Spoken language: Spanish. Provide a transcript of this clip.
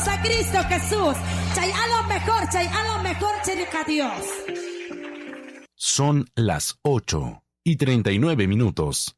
a Cristo Jesús. Chay a lo mejor, chay a Dios. Son las 8:39.